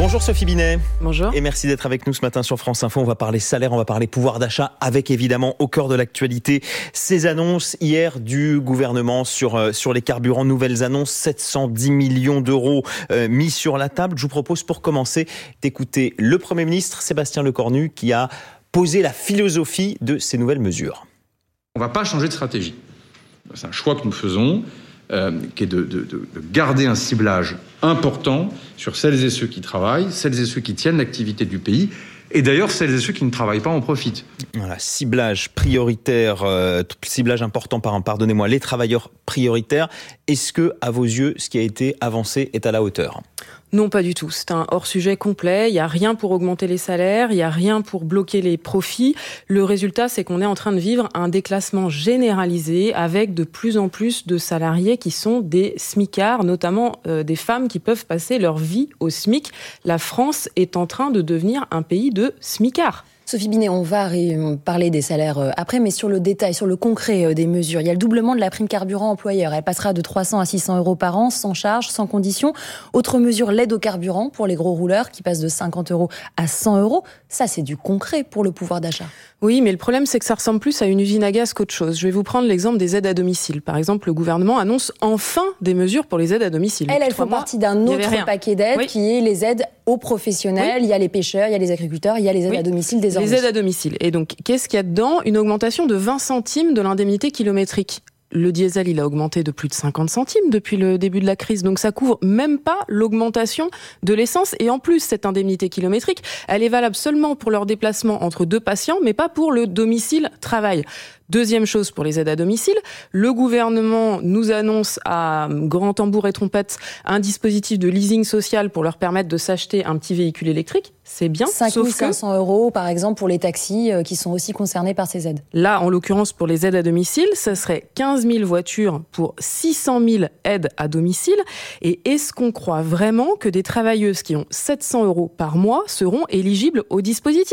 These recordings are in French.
Bonjour Sophie Binet. Bonjour. Et merci d'être avec nous ce matin sur France Info. On va parler salaire, on va parler pouvoir d'achat avec évidemment au cœur de l'actualité ces annonces hier du gouvernement sur les carburants. Nouvelles annonces, 710 millions d'euros mis sur la table. Je vous propose pour commencer d'écouter le Premier ministre Sébastien Lecornu qui a posé la philosophie de ces nouvelles mesures. On ne va pas changer de stratégie. C'est un choix que nous faisons. Qui est de garder un ciblage important sur celles et ceux qui travaillent, celles et ceux qui tiennent l'activité du pays, et d'ailleurs celles et ceux qui ne travaillent pas en profitent. Voilà, ciblage prioritaire, ciblage important, pardonnez-moi, les travailleurs prioritaires. Est-ce que, à vos yeux, ce qui a été avancé est à la hauteur ? Non, pas du tout. C'est un hors-sujet complet. Il n'y a rien pour augmenter les salaires, il n'y a rien pour bloquer les profits. Le résultat, c'est qu'on est en train de vivre un déclassement généralisé avec de plus en plus de salariés qui sont des smicards, notamment des femmes qui peuvent passer leur vie au SMIC. La France est en train de devenir un pays de smicards. Sophie Binet, on va parler des salaires après, mais sur le détail, sur le concret des mesures. Il y a le doublement de la prime carburant employeur. Elle passera de 300 à 600 euros par an, sans charge, sans condition. Autre mesure, l'aide au carburant pour les gros rouleurs qui passe de 50 euros à 100 euros. Ça, c'est du concret pour le pouvoir d'achat. Oui, mais le problème, c'est que ça ressemble plus à une usine à gaz qu'autre chose. Je vais vous prendre l'exemple des aides à domicile. Par exemple, le gouvernement annonce enfin des mesures pour les aides à domicile. Elles font partie d'un autre paquet d'aides qui est les aides aux professionnels. Oui. Il y a les pêcheurs, il y a les agriculteurs, il y a les aides à domicile désormais. Les aides à domicile. Et donc, qu'est-ce qu'il y a dedans ? Une augmentation de 20 centimes de l'indemnité kilométrique. Le diesel, il a augmenté de plus de 50 centimes depuis le début de la crise. Donc ça couvre même pas l'augmentation de l'essence. Et en plus, cette indemnité kilométrique, elle est valable seulement pour leur déplacement entre deux patients, mais pas pour le domicile-travail. Deuxième chose pour les aides à domicile, le gouvernement nous annonce à grand tambour et trompette un dispositif de leasing social pour leur permettre de s'acheter un petit véhicule électrique. C'est bien, 5 500 euros par exemple pour les taxis qui sont aussi concernés par ces aides. Là, en l'occurrence, pour les aides à domicile, ça serait 15 000 voitures pour 600 000 aides à domicile. Et est-ce qu'on croit vraiment que des travailleuses qui ont 700 euros par mois seront éligibles au dispositif ?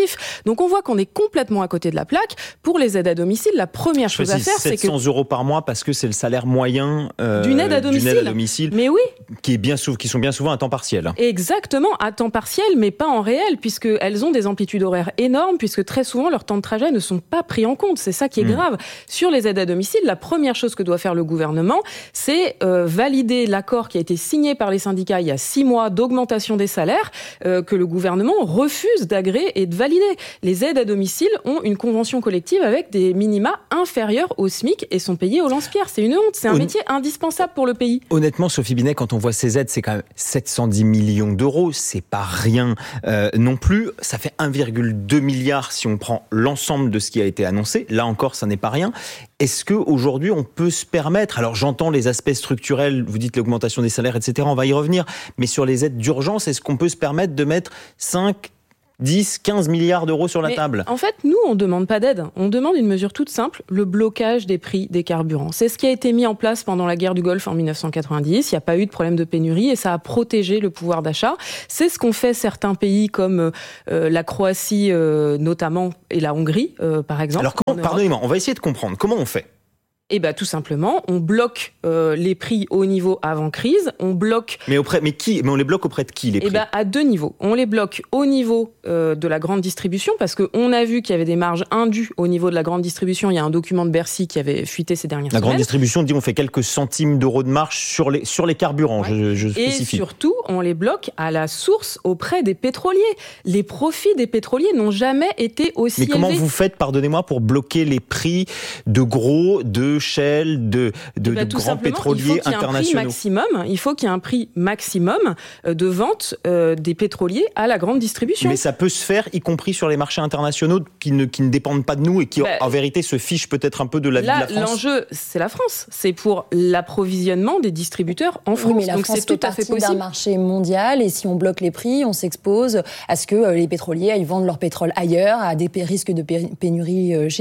Donc on voit qu'on est complètement à côté de la plaque. Pour les aides à domicile, la première chose à faire, c'est que 700 euros par mois parce que c'est le salaire moyen d'une aide à domicile. Mais oui, qui sont bien souvent à temps partiel. Exactement, à temps partiel, mais pas en réel, puisqu'elles ont des amplitudes horaires énormes, puisque très souvent leurs temps de trajet ne sont pas pris en compte. C'est ça qui est grave. Sur les aides à domicile, la première chose que doit faire le gouvernement, c'est valider l'accord qui a été signé par les syndicats il y a 6 mois d'augmentation des salaires, que le gouvernement refuse d'agréer et de valider. Les aides à domicile ont une convention collective avec des minima inférieurs au SMIC et sont payés au lance-pierre. C'est une honte, c'est un métier indispensable pour le pays. Honnêtement, Sophie Binet, quand on voit ces aides, c'est quand même 710 millions d'euros, c'est pas rien non plus. Ça fait 1,2 milliard si on prend l'ensemble de ce qui a été annoncé. Là encore, ça n'est pas rien. Est-ce qu'aujourd'hui, on peut se permettre, alors j'entends les aspects structurels, vous dites l'augmentation des salaires, etc., on va y revenir, mais sur les aides d'urgence, est-ce qu'on peut se permettre de mettre 5, 10, 15 milliards d'euros sur la table. En fait, nous, on ne demande pas d'aide. On demande une mesure toute simple, le blocage des prix des carburants. C'est ce qui a été mis en place pendant la guerre du Golfe en 1990. Il n'y a pas eu de problème de pénurie et ça a protégé le pouvoir d'achat. C'est ce qu'ont fait certains pays comme la Croatie notamment et la Hongrie, par exemple. Alors, pardonnez-moi, on va essayer de comprendre. Comment on fait ? Eh bien, tout simplement, on bloque les prix au niveau avant crise. On bloque. Mais on les bloque auprès de qui, les prix ? Eh bien, à 2 niveaux. On les bloque au niveau de la grande distribution, parce qu'on a vu qu'il y avait des marges indues au niveau de la grande distribution. Il y a un document de Bercy qui avait fuité ces dernières semaines. La grande distribution dit on fait quelques centimes d'euros de marge sur les carburants. Ouais. Je spécifie. Et surtout, on les bloque à la source auprès des pétroliers. Les profits des pétroliers n'ont jamais été aussi élevés. Mais comment vous faites, pardonnez-moi, pour bloquer les prix de gros, de Shell, de grands pétroliers internationaux. Il faut qu'il y ait un prix maximum de vente des pétroliers à la grande distribution. Mais ça peut se faire, y compris sur les marchés internationaux qui ne dépendent pas de nous et qui, en vérité, se fichent peut-être un peu de la vie de la France. L'enjeu, c'est la France. C'est pour l'approvisionnement des distributeurs en France. Oui, mais la Donc France c'est tout à fait possible. d'un marché mondial et si on bloque les prix, on s'expose à ce que les pétroliers aillent vendre leur pétrole ailleurs, à des risques de pénurie chez nous.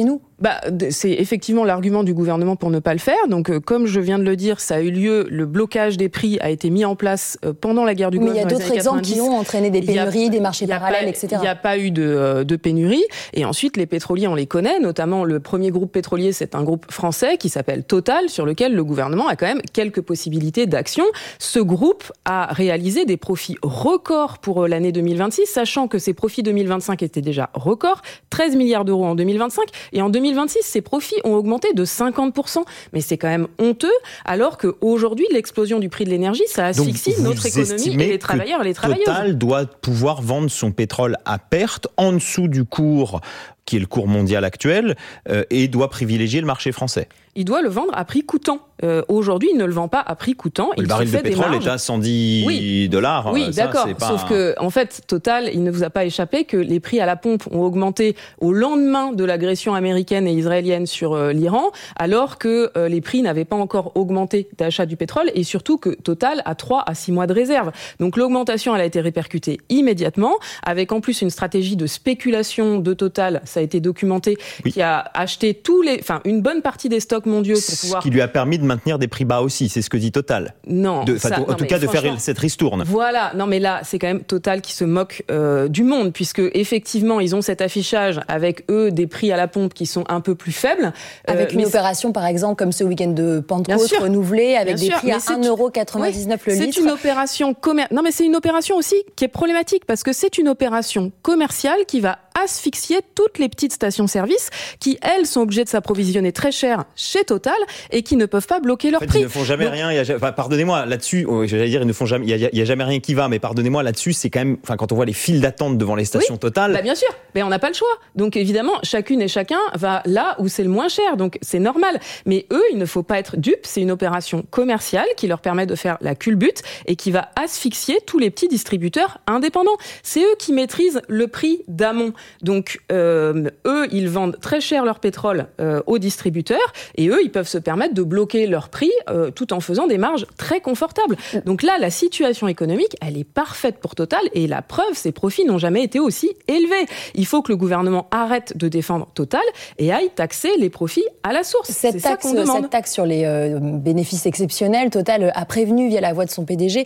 C'est effectivement l'argument du gouvernement pour ne pas le faire. Donc, comme je viens de le dire, ça a eu lieu, le blocage des prix a été mis en place pendant la guerre du Golfe. Mais il y a d'autres exemples qui ont entraîné des pénuries, des marchés parallèles, etc. Il n'y a pas eu de pénurie. Et ensuite, les pétroliers, on les connaît, notamment le premier groupe pétrolier, c'est un groupe français qui s'appelle Total, sur lequel le gouvernement a quand même quelques possibilités d'action. Ce groupe a réalisé des profits records pour l'année 2026, sachant que ses profits 2025 étaient déjà records, 13 milliards d'euros en 2025, et en 2026, ces profits ont augmenté de 50%. Mais c'est quand même honteux, alors qu'aujourd'hui, l'explosion du prix de l'énergie, ça asphyxie notre économie et les travailleurs et les travailleuses. Total doit pouvoir vendre son pétrole à perte, en dessous du cours qui est le cours mondial actuel, et doit privilégier le marché français. Il doit le vendre à prix coûtant. Aujourd'hui, il ne le vend pas à prix coûtant. Le baril de pétrole est à 110 $. Oui, d'accord. Sauf que, en fait, Total, il ne vous a pas échappé que les prix à la pompe ont augmenté au lendemain de l'agression américaine et israélienne sur l'Iran, alors que les prix n'avaient pas encore augmenté d'achat du pétrole, et surtout que Total a 3 à 6 mois de réserve. Donc l'augmentation, elle a été répercutée immédiatement, avec en plus une stratégie de spéculation de Total, ça a été documenté, qui a acheté une bonne partie des stocks mondiaux pour pouvoir... Ce qui lui a permis de maintenir des prix bas aussi, c'est ce que dit Total. Non. En tout cas, de faire cette ristourne. Voilà. Non, mais là, c'est quand même Total qui se moque du monde, puisque effectivement, ils ont cet affichage avec eux des prix à la pompe qui sont un peu plus faibles. Avec une opération, par exemple, comme ce week-end de Pentecôte renouvelée, avec des prix à 1,99 € le litre. C'est une opération Non, mais c'est une opération aussi qui est problématique, parce que c'est une opération commerciale qui va asphyxier toutes les petites stations-service qui, elles, sont obligées de s'approvisionner très cher chez Total et qui ne peuvent pas bloquer leurs prix. Ils ne font jamais rien. Pardonnez-moi, là-dessus, j'allais dire, ils ne font jamais. Il y a jamais rien qui va, mais pardonnez-moi, là-dessus, c'est quand même. Quand on voit les files d'attente devant les stations Total. Bien sûr, mais on n'a pas le choix. Donc évidemment, chacune et chacun va là où c'est le moins cher. Donc c'est normal. Mais eux, il ne faut pas être dupes. C'est une opération commerciale qui leur permet de faire la culbute et qui va asphyxier tous les petits distributeurs indépendants. C'est eux qui maîtrisent le prix d'amont. Donc eux, ils vendent très cher leur pétrole aux distributeurs, et eux, ils peuvent se permettre de bloquer leur prix tout en faisant des marges très confortables. Donc là, la situation économique, elle est parfaite pour Total, et la preuve, ces profits n'ont jamais été aussi élevés. Il faut que le gouvernement arrête de défendre Total et aille taxer les profits à la source. Cette taxe sur les bénéfices exceptionnels, Total a prévenu via la voix de son PDG,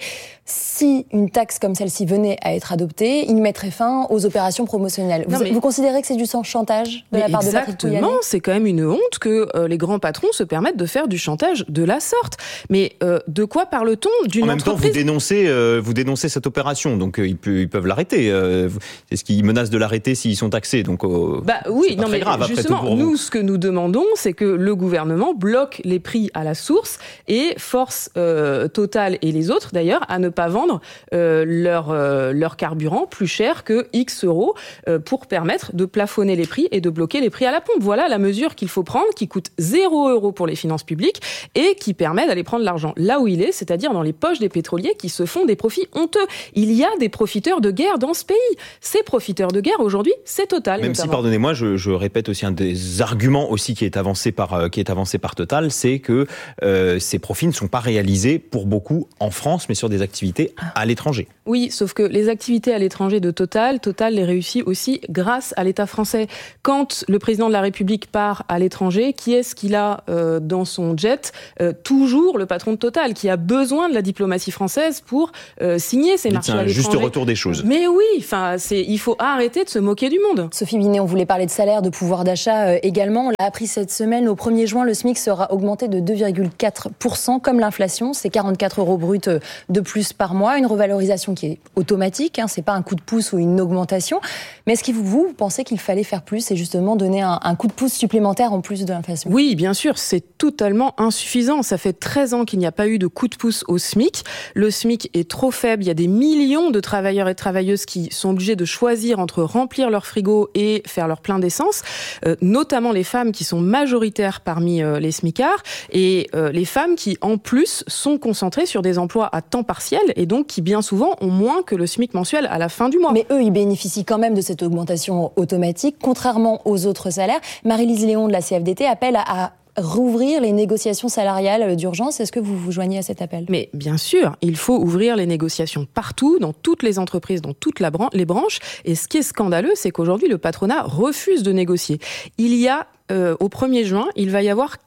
si une taxe comme celle-ci venait à être adoptée, il mettrait fin aux opérations promotionnelles. Vous considérez que c'est du chantage de la part de Patrick Pouyanné ? Exactement, c'est quand même une honte que les grands patrons se permettent de faire du chantage de la sorte. Mais de quoi parle-t-on d'une entreprise ? En même temps, vous dénoncez cette opération, donc ils peuvent l'arrêter. Est-ce qu'ils menacent de l'arrêter s'ils sont taxés ? Donc, oui, non, mais grave, justement, nous, ce que nous demandons, c'est que le gouvernement bloque les prix à la source et force Total et les autres, d'ailleurs, à ne pas vendre leur carburant plus cher que X euros pour permettre de plafonner les prix et de bloquer les prix à la pompe. Voilà la mesure qu'il faut prendre, qui coûte 0 € pour les finances publiques et qui permet d'aller prendre l'argent là où il est, c'est-à-dire dans les poches des pétroliers qui se font des profits honteux. Il y a des profiteurs de guerre dans ce pays. Ces profiteurs de guerre, aujourd'hui, c'est Total. Même notamment. si, pardonnez-moi, je répète aussi un des arguments aussi qui est avancé par Total, c'est que ces profits ne sont pas réalisés pour beaucoup en France, mais sur des activités à l'étranger. Oui, sauf que les activités à l'étranger de Total les réussit aussi grâce à l'État français. Quand le président de la République part à l'étranger, qui est-ce qu'il a dans son jet ? Toujours le patron de Total, qui a besoin de la diplomatie française pour signer ses marchés à l'étranger. C'est un juste retour des choses. Mais oui, il faut arrêter de se moquer du monde. Sophie Binet, on voulait parler de salaire, de pouvoir d'achat également. On l'a appris cette semaine, au 1er juin, le SMIC sera augmenté de 2,4%, comme l'inflation. C'est 44 € bruts de plus par mois. Une revalorisation qui est automatique, c'est pas un coup de pouce ou une augmentation. Mais est-ce que vous pensez qu'il fallait faire plus et justement donner un coup de pouce supplémentaire en plus de l'inflation ? Oui, bien sûr, c'est totalement insuffisant. Ça fait 13 ans qu'il n'y a pas eu de coup de pouce au SMIC. Le SMIC est trop faible. Il y a des millions de travailleurs et de travailleuses qui sont obligés de choisir entre remplir leur frigo et faire leur plein d'essence, notamment les femmes qui sont majoritaires parmi les smicards et les femmes qui, en plus, sont concentrées sur des emplois à temps partiel et donc qui, bien souvent, ont moins que le SMIC mensuel à la fin du mois. Mais eux, ils bénéficient quand même de cette augmentation automatique, contrairement aux autres salaires. Marie-Lise Léon de la CFDT appelle à rouvrir les négociations salariales d'urgence. Est-ce que vous vous joignez à cet appel ? Mais bien sûr, il faut ouvrir les négociations partout, dans toutes les entreprises, dans toutes les branches. Et ce qui est scandaleux, c'est qu'aujourd'hui, le patronat refuse de négocier. Il y a au 1er juin, il va y avoir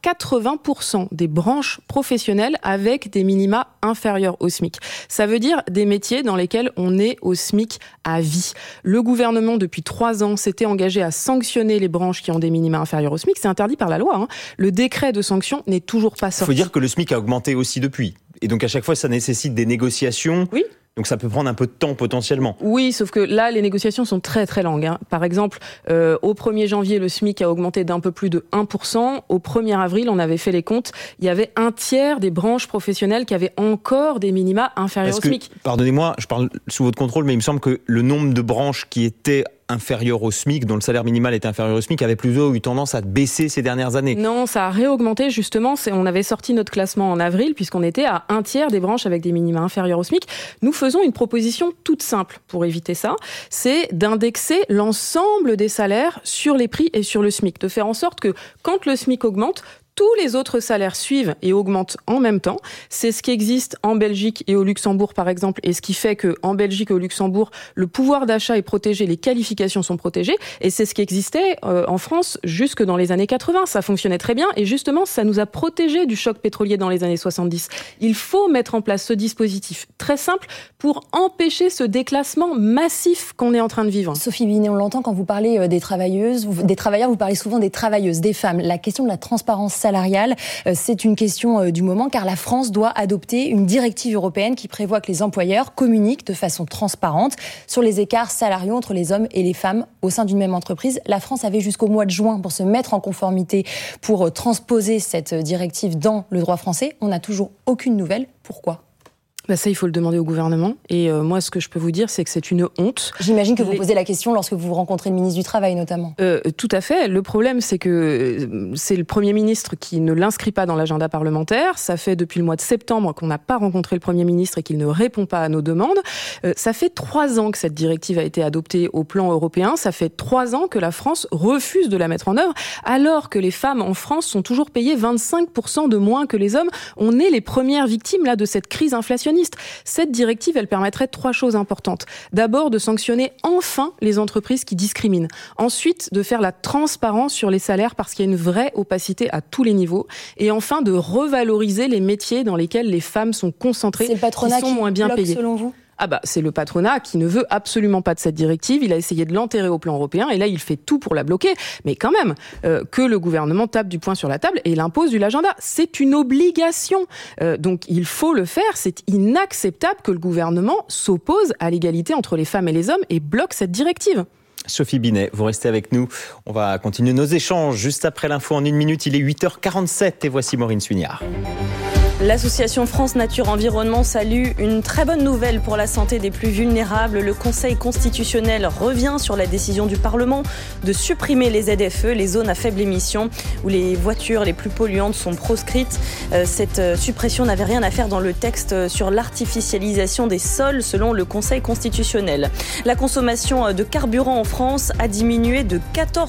80% des branches professionnelles avec des minima inférieurs au SMIC. Ça veut dire des métiers dans lesquels on est au SMIC à vie. Le gouvernement, depuis 3 ans, s'était engagé à sanctionner les branches qui ont des minima inférieurs au SMIC. C'est interdit par la loi. Le décret de sanction n'est toujours pas sorti. Il faut dire que le SMIC a augmenté aussi depuis. Et donc à chaque fois, ça nécessite des négociations. Oui. Donc ça peut prendre un peu de temps potentiellement. Oui, sauf que là, les négociations sont très très longues. Par exemple, au 1er janvier, le SMIC a augmenté d'un peu plus de 1%. Au 1er avril, on avait fait les comptes, il y avait un tiers des branches professionnelles qui avaient encore des minima inférieurs au SMIC. Pardonnez-moi, je parle sous votre contrôle, mais il me semble que le nombre de branches qui étaient inférieur au SMIC, dont le salaire minimal était inférieur au SMIC, avait plutôt eu tendance à baisser ces dernières années. Non, ça a réaugmenté justement. On avait sorti notre classement en avril puisqu'on était à un tiers des branches avec des minima inférieurs au SMIC. Nous faisons une proposition toute simple pour éviter ça, c'est d'indexer l'ensemble des salaires sur les prix et sur le SMIC, de faire en sorte que quand le SMIC augmente, tous les autres salaires suivent et augmentent en même temps. C'est ce qui existe en Belgique et au Luxembourg, par exemple, et ce qui fait qu'en Belgique et au Luxembourg, le pouvoir d'achat est protégé, les qualifications sont protégées, et c'est ce qui existait en France jusque dans les années 80. Ça fonctionnait très bien, et justement, ça nous a protégés du choc pétrolier dans les années 70. Il faut mettre en place ce dispositif très simple pour empêcher ce déclassement massif qu'on est en train de vivre. Sophie Binet, on l'entend quand vous parlez des travailleurs, vous parlez souvent des travailleuses, des femmes. La question de la transparence salariale, c'est une question du moment, car la France doit adopter une directive européenne qui prévoit que les employeurs communiquent de façon transparente sur les écarts salariaux entre les hommes et les femmes au sein d'une même entreprise. La France avait jusqu'au mois de juin pour se mettre en conformité, pour transposer cette directive dans le droit français. On n'a toujours aucune nouvelle. Pourquoi ? Ça, il faut le demander au gouvernement. Et moi, ce que je peux vous dire, c'est que c'est une honte. J'imagine que vous posez la question lorsque vous rencontrez le ministre du Travail, notamment. Tout à fait. Le problème, c'est que c'est le Premier ministre qui ne l'inscrit pas dans l'agenda parlementaire. Ça fait depuis le mois de septembre qu'on n'a pas rencontré le Premier ministre et qu'il ne répond pas à nos demandes. Ça fait 3 ans que cette directive a été adoptée au plan européen. Ça fait 3 ans que la France refuse de la mettre en œuvre, alors que les femmes en France sont toujours payées 25% de moins que les hommes. On est les premières victimes là de cette crise inflationniste. Cette directive, elle permettrait 3 choses importantes. D'abord, de sanctionner enfin les entreprises qui discriminent. Ensuite, de faire la transparence sur les salaires parce qu'il y a une vraie opacité à tous les niveaux. Et enfin, de revaloriser les métiers dans lesquels les femmes sont concentrées, c'est le patronat qui sont moins bien payées. Selon vous ? C'est le patronat qui ne veut absolument pas de cette directive. Il a essayé de l'enterrer au plan européen et là, il fait tout pour la bloquer. Mais quand même, que le gouvernement tape du poing sur la table et il impose l'agenda. C'est une obligation. Donc, il faut le faire. C'est inacceptable que le gouvernement s'oppose à l'égalité entre les femmes et les hommes et bloque cette directive. Sophie Binet, vous restez avec nous. On va continuer nos échanges juste après l'info en 1 minute. Il est 8h47 et voici Maureen Suignard. L'association France Nature Environnement salue une très bonne nouvelle pour la santé des plus vulnérables. Le Conseil constitutionnel revient sur la décision du Parlement de supprimer les ZFE, les zones à faible émission, où les voitures les plus polluantes sont proscrites. Cette suppression n'avait rien à faire dans le texte sur l'artificialisation des sols, selon le Conseil constitutionnel. La consommation de carburant en France a diminué de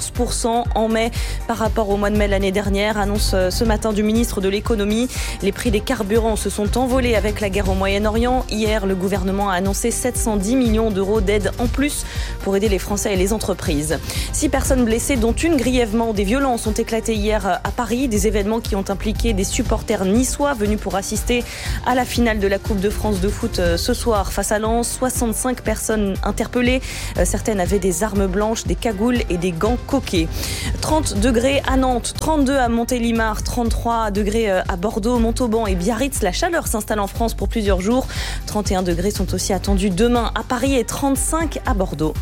14% en mai par rapport au mois de mai l'année dernière, annonce ce matin du ministre de l'économie. Les prix des carburants se sont envolés avec la guerre au Moyen-Orient. Hier, le gouvernement a annoncé 710 millions d'euros d'aide en plus pour aider les Français et les entreprises. 6 personnes blessées, dont une grièvement. Des violences ont éclaté hier à Paris. Des événements qui ont impliqué des supporters niçois venus pour assister à la finale de la Coupe de France de foot ce soir face à Lens. 65 personnes interpellées. Certaines avaient des armes blanches, des cagoules et des gants coquets. 30 degrés à Nantes, 32 à Montélimar, 33 degrés à Bordeaux, Montauban et Biarritz. La chaleur s'installe en France pour plusieurs jours. 31 degrés sont aussi attendus demain à Paris et 35 à Bordeaux.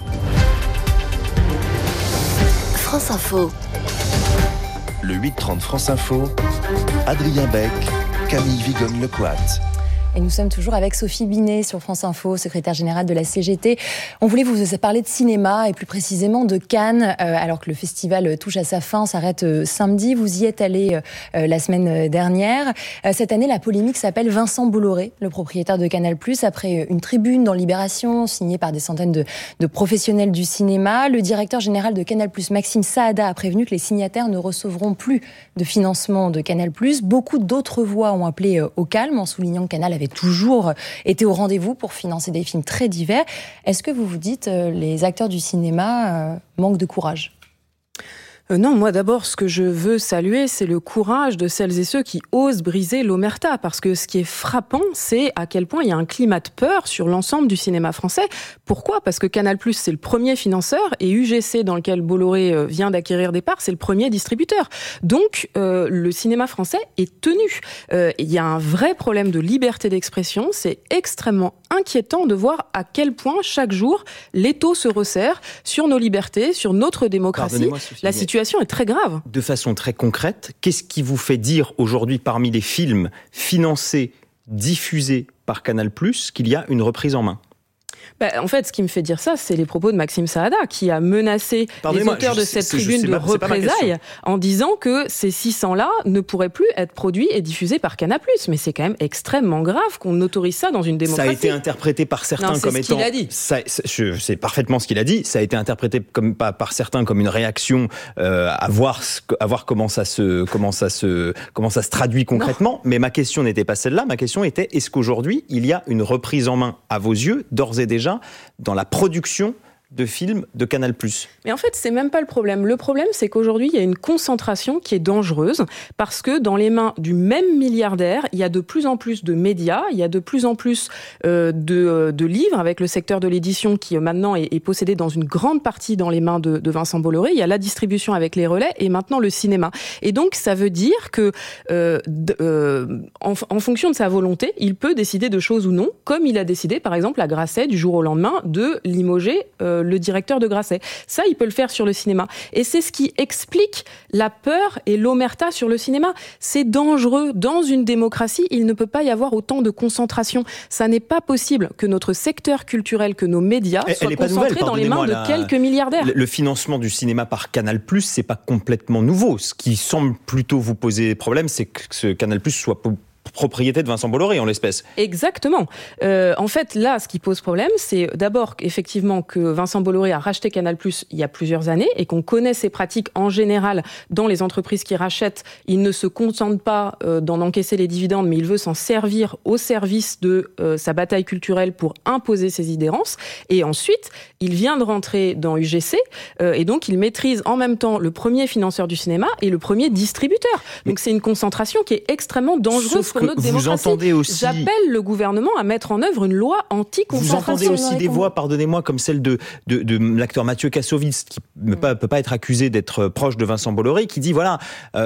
France Info. Le 8-30 France Info, Adrien Beck, Camille Vigonne-Lecoat. Et nous sommes toujours avec Sophie Binet sur France Info, secrétaire générale de la CGT. On voulait vous parler de cinéma et plus précisément de Cannes, alors que le festival touche à sa fin, s'arrête samedi. Vous y êtes allé la semaine dernière. Cette année, la polémique s'appelle Vincent Bolloré, le propriétaire de Canal+, après une tribune dans Libération signée par des centaines de professionnels du cinéma. Le directeur général de Canal+, Maxime Saada, a prévenu que les signataires ne recevront plus de financement de Canal+. Beaucoup d'autres voix ont appelé au calme en soulignant que Canal avait toujours été au rendez-vous pour financer des films très divers. Est-ce que vous vous dites les acteurs du cinéma manquent de courage ? Non, moi d'abord, ce que je veux saluer, c'est le courage de celles et ceux qui osent briser l'omerta, parce que ce qui est frappant, c'est à quel point il y a un climat de peur sur l'ensemble du cinéma français. Pourquoi ? Parce que Canal+, c'est le premier financeur, et UGC, dans lequel Bolloré vient d'acquérir des parts, c'est le premier distributeur. Donc, le cinéma français est tenu. Il y a un vrai problème de liberté d'expression, c'est extrêmement inquiétant de voir à quel point, chaque jour, l'étau se resserre sur nos libertés, sur notre démocratie. La situation est très grave. De façon très concrète, qu'est-ce qui vous fait dire aujourd'hui, parmi les films financés, diffusés par Canal+, qu'il y a une reprise en main ? En fait, ce qui me fait dire ça, c'est les propos de Maxime Saada, qui a menacé les auteurs de cette tribune de représailles en disant que ces 600-là ne pourraient plus être produits et diffusés par Canal+. Mais c'est quand même extrêmement grave qu'on autorise ça dans une démocratie. Ça a été interprété par certains comme étant... Je sais parfaitement ce qu'il a dit. Ça a été interprété par certains comme une réaction à voir comment ça se traduit concrètement. Non. Mais ma question n'était pas celle-là. Ma question était, est-ce qu'aujourd'hui, il y a une reprise en main, à vos yeux, d'ores et déjà, dans la production de films de Canal+. Mais en fait, c'est même pas le problème. Le problème, c'est qu'aujourd'hui, il y a une concentration qui est dangereuse parce que dans les mains du même milliardaire, il y a de plus en plus de médias, il y a de plus en plus de livres avec le secteur de l'édition qui maintenant est possédé dans une grande partie dans les mains de Vincent Bolloré. Il y a la distribution avec les relais et maintenant le cinéma. Et donc, ça veut dire que en fonction de sa volonté, il peut décider de choses ou non, comme il a décidé, par exemple, à Grasset, du jour au lendemain, de limoger le directeur de Grasset. Ça, il peut le faire sur le cinéma. Et c'est ce qui explique la peur et l'omerta sur le cinéma. C'est dangereux. Dans une démocratie, il ne peut pas y avoir autant de concentration. Ça n'est pas possible que notre secteur culturel, que nos médias soient concentrés dans les mains de quelques milliardaires. Le financement du cinéma par Canal+, c'est pas complètement nouveau. Ce qui semble plutôt vous poser problème, c'est que ce Canal+ soit propriété de Vincent Bolloré en l'espèce. Exactement. En fait, là, ce qui pose problème, c'est d'abord effectivement que Vincent Bolloré a racheté Canal+ il y a plusieurs années et qu'on connaît ses pratiques en général dans les entreprises qui rachètent. Il ne se contente pas d'en encaisser les dividendes, mais il veut s'en servir au service de sa bataille culturelle pour imposer ses idérances. Et ensuite, il vient de rentrer dans UGC et donc il maîtrise en même temps le premier financeur du cinéma et le premier distributeur. Donc c'est une concentration qui est extrêmement dangereuse pour notre démocratie. J'appelle le gouvernement à mettre en œuvre une loi anti-concentration. Vous entendez aussi des voix, pardonnez-moi, comme celle de l'acteur Mathieu Kassovitz, qui ne peut pas être accusé d'être proche de Vincent Bolloré, qui dit, voilà,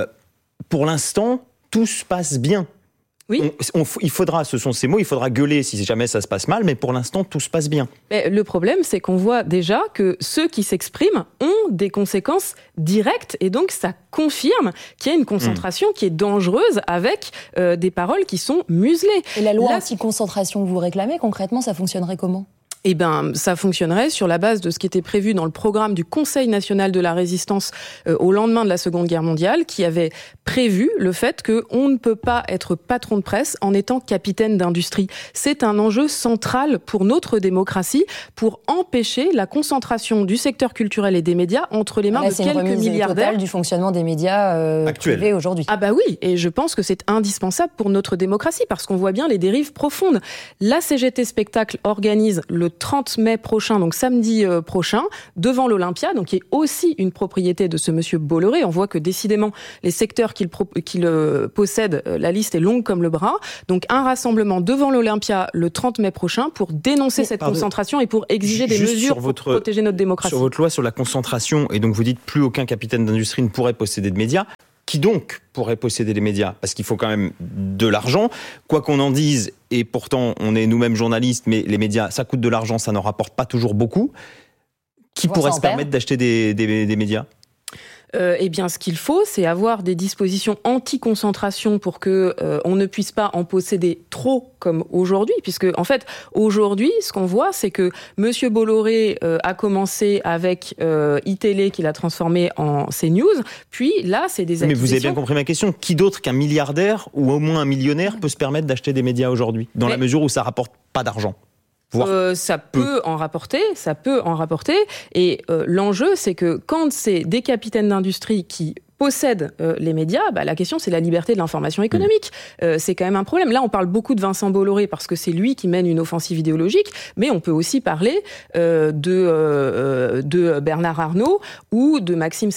pour l'instant, tout se passe bien. Oui. Il faudra, ce sont ces mots, il faudra gueuler si jamais ça se passe mal, mais pour l'instant, tout se passe bien. Mais le problème, c'est qu'on voit déjà que ceux qui s'expriment ont des conséquences directes, et donc ça confirme qu'il y a une concentration qui est dangereuse avec des paroles qui sont muselées. Et la loi anti-concentration que vous réclamez, concrètement, ça fonctionnerait comment ? Eh ben, ça fonctionnerait sur la base de ce qui était prévu dans le programme du Conseil national de la résistance au lendemain de la Seconde Guerre mondiale, qui avait prévu le fait qu'on ne peut pas être patron de presse en étant capitaine d'industrie. C'est un enjeu central pour notre démocratie, pour empêcher la concentration du secteur culturel et des médias entre les mains de quelques milliardaires. C'est une remise totale du fonctionnement des médias privés aujourd'hui. Ah bah oui, et je pense que c'est indispensable pour notre démocratie, parce qu'on voit bien les dérives profondes. La CGT Spectacle organise le 30 mai prochain, donc samedi prochain, devant l'Olympia, donc qui est aussi une propriété de ce monsieur Bolloré. On voit que décidément, les secteurs qu'il possède, la liste est longue comme le bras. Donc un rassemblement devant l'Olympia le 30 mai prochain pour dénoncer cette concentration et pour exiger des mesures pour protéger notre démocratie. Sur votre loi sur la concentration, et donc vous dites plus aucun capitaine d'industrie ne pourrait posséder de médias. Qui donc pourrait posséder les médias ? Parce qu'il faut quand même de l'argent. Quoi qu'on en dise, et pourtant on est nous-mêmes journalistes, mais les médias, ça coûte de l'argent, ça n'en rapporte pas toujours beaucoup. Qui pourrait se permettre d'acheter des médias ? Eh bien, ce qu'il faut, c'est avoir des dispositions anti-concentration pour que on ne puisse pas en posséder trop comme aujourd'hui, puisque en fait, aujourd'hui, ce qu'on voit, c'est que Monsieur Bolloré a commencé avec iTélé, qu'il a transformé en CNews, puis là, c'est des acquisitions. Mais vous avez bien compris ma question. Qui d'autre qu'un milliardaire ou au moins un millionnaire peut se permettre d'acheter des médias aujourd'hui, dans la mesure où ça rapporte pas d'argent ? Ça peut en rapporter, et l'enjeu, c'est que quand c'est des capitaines d'industrie qui possède les médias, la question c'est la liberté de l'information économique. C'est quand même un problème. Là, on parle beaucoup de Vincent Bolloré parce que c'est lui qui mène une offensive idéologique, mais on peut aussi parler de Bernard Arnault ou de Maxime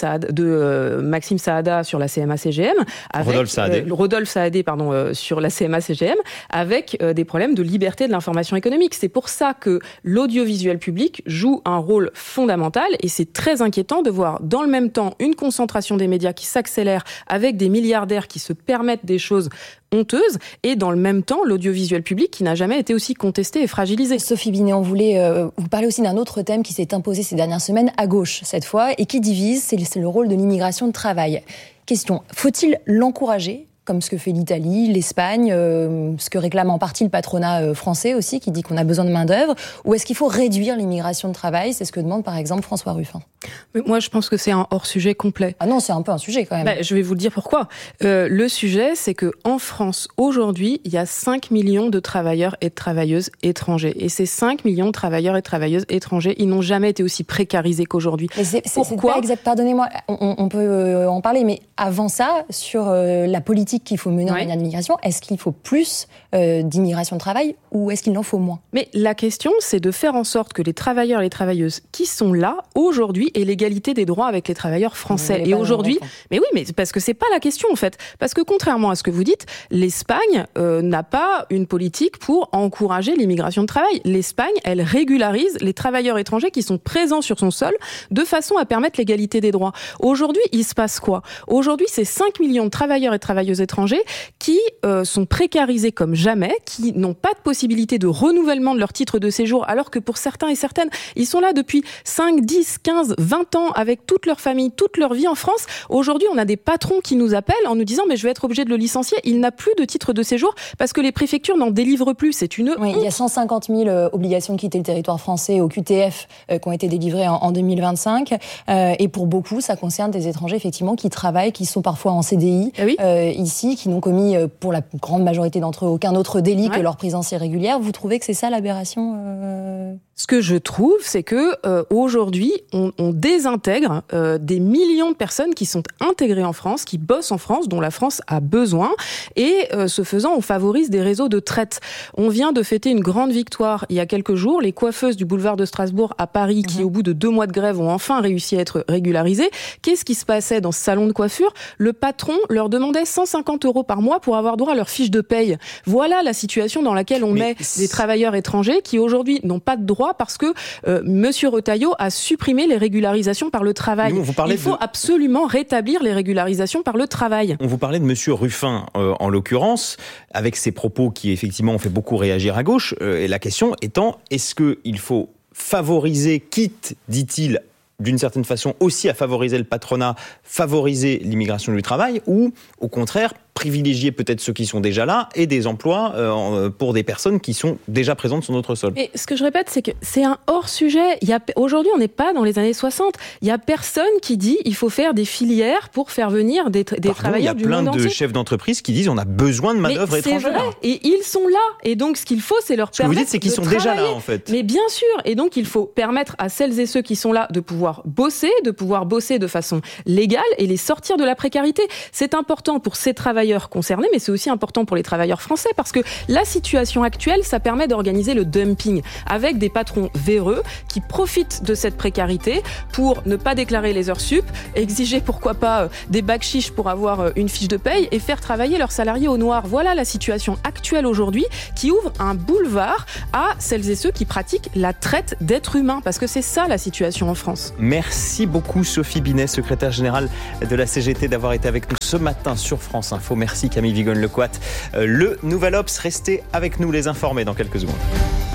Saada sur la CMA-CGM, avec Rodolphe Saadé sur la CMA-CGM, avec des problèmes de liberté de l'information économique. C'est pour ça que l'audiovisuel public joue un rôle fondamental et c'est très inquiétant de voir dans le même temps une concentration des médias qui s'accélère avec des milliardaires qui se permettent des choses honteuses et dans le même temps l'audiovisuel public qui n'a jamais été aussi contesté et fragilisé. Sophie Binet, on voulait vous parler aussi d'un autre thème qui s'est imposé ces dernières semaines, à gauche cette fois, et qui divise, c'est le rôle de l'immigration de travail. Question, faut-il l'encourager comme ce que fait l'Italie, l'Espagne, ce que réclame en partie le patronat français aussi, qui dit qu'on a besoin de main-d'œuvre, ou est-ce qu'il faut réduire l'immigration de travail ? C'est ce que demande par exemple François Ruffin. Mais moi, je pense que c'est un hors-sujet complet. Ah non, c'est un peu un sujet quand même. Je vais vous le dire pourquoi. Le sujet, c'est qu'en France, aujourd'hui, il y a 5 millions de travailleurs et de travailleuses étrangers. Et ces 5 millions de travailleurs et de travailleuses étrangers, ils n'ont jamais été aussi précarisés qu'aujourd'hui. Mais c'est pas exact. Pardonnez-moi, on peut en parler, mais avant ça, sur la politique qu'il faut mener en matière d'immigration, est-ce qu'il faut plus d'immigration de travail ou est-ce qu'il en faut moins ? Mais la question, c'est de faire en sorte que les travailleurs et les travailleuses qui sont là, aujourd'hui, aient l'égalité des droits avec les travailleurs français. Et aujourd'hui, mais oui, mais parce que c'est pas la question en fait. Parce que contrairement à ce que vous dites, l'Espagne n'a pas une politique pour encourager l'immigration de travail. L'Espagne, elle régularise les travailleurs étrangers qui sont présents sur son sol de façon à permettre l'égalité des droits. Aujourd'hui, il se passe quoi ? Aujourd'hui, c'est 5 millions de travailleurs et de travailleuses étrangers qui sont précarisés comme jamais, qui n'ont pas de possibilité de renouvellement de leur titre de séjour, alors que pour certains et certaines, ils sont là depuis 5, 10, 15, 20 ans avec toute leur famille, toute leur vie en France. Aujourd'hui, on a des patrons qui nous appellent en nous disant « mais je vais être obligé de le licencier, il n'a plus de titre de séjour parce que les préfectures n'en délivrent plus ». C'est une honte. Il y a 150 000 obligations de quitter le territoire français au QTF qui ont été délivrées en 2025. Et pour beaucoup, ça concerne des étrangers effectivement qui travaillent, qui sont parfois en CDI ici, qui n'ont commis pour la grande majorité d'entre eux aucun autre délit que leur présence irrégulière. Vous trouvez que c'est ça l'aberration Ce que je trouve, c'est que aujourd'hui, on désintègre des millions de personnes qui sont intégrées en France, qui bossent en France, dont la France a besoin, et ce faisant, on favorise des réseaux de traite. On vient de fêter une grande victoire il y a quelques jours. Les coiffeuses du boulevard de Strasbourg à Paris, qui au bout de 2 mois de grève ont enfin réussi à être régularisées. Qu'est-ce qui se passait dans ce salon de coiffure ? Le patron leur demandait 150 € par mois pour avoir droit à leur fiche de paye. Voilà la situation dans laquelle on met des travailleurs étrangers qui aujourd'hui n'ont pas de droit parce que Monsieur Retailleau a supprimé les régularisations par le travail. Il faut absolument rétablir les régularisations par le travail. On vous parlait de Monsieur Ruffin, en l'occurrence, avec ses propos qui effectivement ont fait beaucoup réagir à gauche. Et la question étant, est-ce qu'il faut favoriser, quitte, dit-il, d'une certaine façon aussi à favoriser le patronat, favoriser l'immigration du travail, ou au contraire privilégier peut-être ceux qui sont déjà là et des emplois pour des personnes qui sont déjà présentes sur notre sol. Et ce que je répète, c'est que c'est un hors-sujet. Aujourd'hui, on n'est pas dans les années 60. Il n'y a personne qui dit qu'il faut faire des filières pour faire venir des travailleurs du monde entier. Il y a plein de chefs d'entreprise qui disent on a besoin de main-d'œuvre étrangère. C'est vrai, et ils sont là. Et donc, ce qu'il faut, c'est leur permettre de travailler. Ce que vous dites, c'est qu'ils sont déjà là, en fait. Mais bien sûr. Et donc, il faut permettre à celles et ceux qui sont là de pouvoir bosser de façon légale et les sortir de la précarité. C'est important pour ces travailleurs concernés, mais c'est aussi important pour les travailleurs français parce que la situation actuelle, ça permet d'organiser le dumping avec des patrons véreux qui profitent de cette précarité pour ne pas déclarer les heures sup, exiger pourquoi pas des bacs chiches pour avoir une fiche de paye et faire travailler leurs salariés au noir. Voilà la situation actuelle aujourd'hui qui ouvre un boulevard à celles et ceux qui pratiquent la traite d'êtres humains parce que c'est ça la situation en France. Merci beaucoup Sophie Binet, secrétaire générale de la CGT, d'avoir été avec nous ce matin sur France Info. Merci Camille Vigogne-Lecoat. Le Nouvel Obs, restez avec nous, les informés dans quelques secondes.